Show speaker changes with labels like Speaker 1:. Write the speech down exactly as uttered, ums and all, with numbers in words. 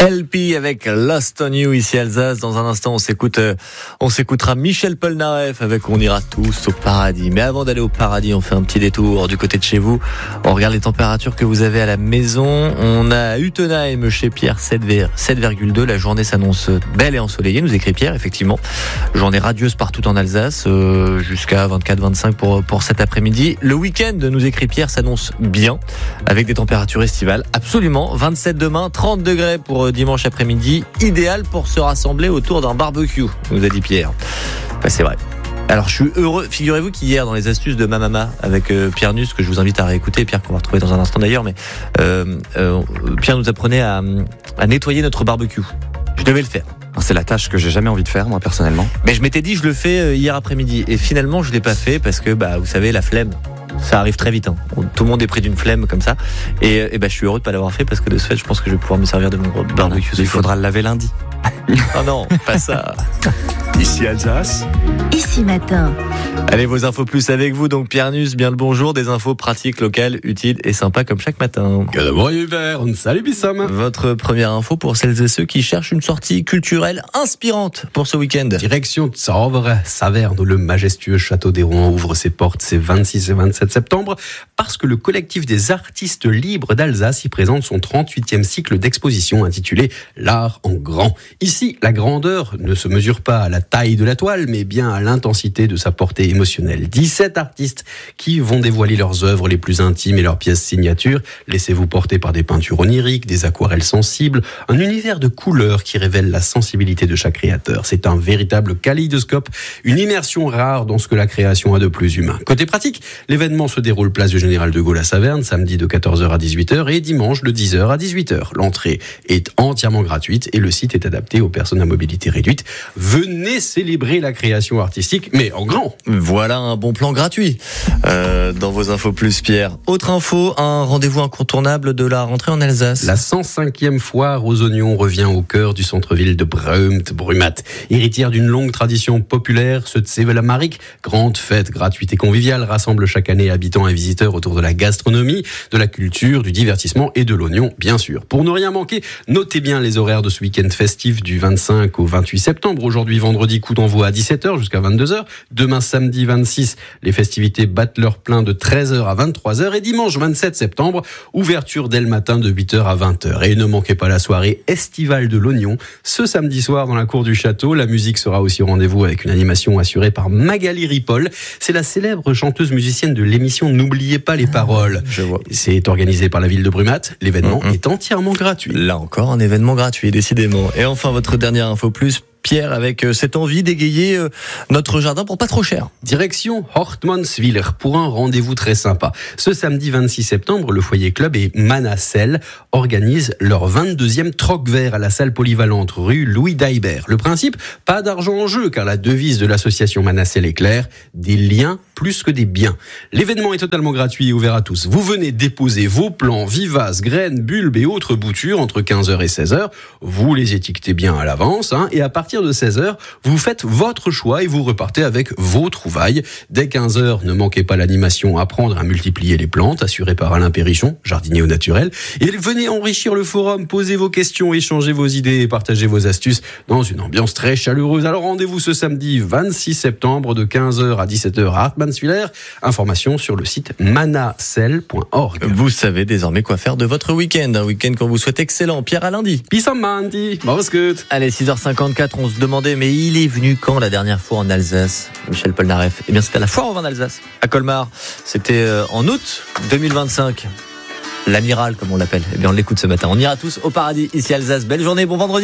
Speaker 1: L P avec Lost on You ici Alsace. Dans un instant, on s'écoute, euh, on s'écoutera Michel Polnareff avec On ira tous au paradis. Mais avant d'aller au paradis, on fait un petit détour du côté de chez vous. On regarde les températures que vous avez à la maison. On a Utenheim chez Pierre, sept virgule deux. La journée s'annonce belle et ensoleillée, nous écrit Pierre, effectivement. Journée radieuse partout en Alsace, euh, jusqu'à vingt-quatre vingt-cinq pour, pour cet après-midi. Le week-end, nous écrit Pierre, s'annonce bien, avec des températures estivales. Absolument. vingt-sept demain, trente degrés pour dimanche après-midi, idéal pour se rassembler autour d'un barbecue, nous a dit Pierre. Ben, c'est vrai. Alors je suis heureux, figurez-vous qu'hier dans les astuces de ma maman avec euh, Pierre Nuss, que je vous invite à réécouter, Pierre qu'on va retrouver dans un instant d'ailleurs, mais euh, euh, Pierre nous apprenait à, à nettoyer notre barbecue. Je devais le faire.
Speaker 2: C'est la tâche que j'ai jamais envie de faire, moi, personnellement.
Speaker 1: Mais je m'étais dit, je le fais hier après-midi. Et finalement, je l'ai pas fait parce que, bah, vous savez, la flemme, ça arrive très vite. Hein. Tout le monde est pris d'une flemme comme ça. Et, et bah, je suis heureux de pas l'avoir fait parce que de ce fait, je pense que je vais pouvoir me servir de mon barbecue.
Speaker 2: Il faudra le laver lundi.
Speaker 1: Oh non, pas ça.
Speaker 3: Ici Alsace.
Speaker 4: Ici matin.
Speaker 1: Allez, vos infos plus avec vous. Donc, Pierre Nuss, bien le bonjour. Des infos pratiques, locales, utiles et sympas comme chaque matin.
Speaker 3: Salut Bissam.
Speaker 1: Votre première info pour celles et ceux qui cherchent une sortie culturelle inspirante pour ce week-end.
Speaker 3: Direction Tsauvre, Saverne, où le majestueux château des Rouen ouvre ses portes ces vingt-six et vingt-sept septembre, parce que le collectif des artistes libres d'Alsace y présente son trente-huitième cycle d'exposition intitulé L'art en grand. Ici, la grandeur ne se mesure pas à la taille de la toile, mais bien à l'intensité de sa portée émotionnelle. dix-sept artistes qui vont dévoiler leurs œuvres les plus intimes et leurs pièces signatures. Laissez-vous porter par des peintures oniriques, des aquarelles sensibles, un univers de couleurs qui révèle la sensibilité de chaque créateur. C'est un véritable kaléidoscope, une immersion rare dans ce que la création a de plus humain. Côté pratique, l'événement se déroule place du Général de Gaulle à Saverne, samedi de quatorze heures à dix-huit heures et dimanche de dix heures à dix-huit heures. L'entrée est entièrement gratuite et le site est adapté aux personnes à mobilité réduite. Venez célébrer la création artistique, mais en grand.
Speaker 1: Voilà un bon plan gratuit euh, dans vos infos plus, Pierre. Autre info, un rendez-vous incontournable de la rentrée en Alsace.
Speaker 3: La cent cinquième foire aux oignons revient au cœur du centre-ville de Breumt, Brumat. Héritière d'une longue tradition populaire, ce Tsevela-Marik, grande fête gratuite et conviviale, rassemble chaque année habitants et visiteurs autour de la gastronomie, de la culture, du divertissement et de l'oignon, bien sûr. Pour ne rien manquer, notez bien les horaires de ce week-end festif du vingt-cinq au vingt-huit septembre. Aujourd'hui, vendredi, coup d'envoi à dix-sept heures jusqu'à vingt-deux heures. Demain, samedi vingt-six, les festivités battent leur plein de treize heures à vingt-trois heures. Et dimanche vingt-sept septembre, ouverture dès le matin de huit heures à vingt heures. Et ne manquez pas la soirée estivale de l'oignon. Ce samedi soir, dans la cour du château, la musique sera aussi au rendez-vous avec une animation assurée par Magali Ripoll. C'est la célèbre chanteuse musicienne de l'émission N'oubliez pas les paroles.
Speaker 1: Je vois.
Speaker 3: C'est organisé par la ville de Brumat. L'événement mmh, mmh. est entièrement gratuit.
Speaker 1: Là encore, un événement gratuit, décidément. Et enfin, votre dernière info plus, Pierre, avec cette envie d'égayer notre jardin pour pas trop cher.
Speaker 3: Direction Hortmannswiller pour un rendez-vous très sympa. Ce samedi vingt-six septembre, le Foyer Club et Manacel organisent leur vingt-deuxième troc vert à la salle polyvalente rue Louis Daibert. Le principe, pas d'argent en jeu, car la devise de l'association Manacel est claire, des liens plus que des biens. L'événement est totalement gratuit et ouvert à tous. Vous venez déposer vos plants vivaces, graines, bulbes et autres boutures entre quinze heures et seize heures. Vous les étiquetez bien à l'avance, hein, et à partir de seize heures, vous faites votre choix et vous repartez avec vos trouvailles. Dès quinze heures, ne manquez pas l'animation Apprendre à multiplier les plantes, assurée par Alain Perrichon, jardinier au naturel. Et venez enrichir le forum, posez vos questions, échangez vos idées et partagez vos astuces dans une ambiance très chaleureuse. Alors rendez-vous ce samedi vingt-six septembre de quinze heures à dix-sept heures à Hartmannswiller. Information sur le site manacel point org.
Speaker 1: Vous savez désormais quoi faire de votre week-end. Un week-end qu'on vous souhaite excellent. Pierre à lundi.
Speaker 3: Peace and Mandy.
Speaker 1: Allez, six heures cinquante-quatre, on se demandait, mais il est venu quand la dernière fois en Alsace, Michel Polnareff? Eh bien, c'était à la foire au vin d'Alsace, à Colmar. C'était en août deux mille vingt-cinq. L'amiral, comme on l'appelle. Eh bien, on l'écoute ce matin. On ira tous au paradis, ici à Alsace. Belle journée, bon vendredi.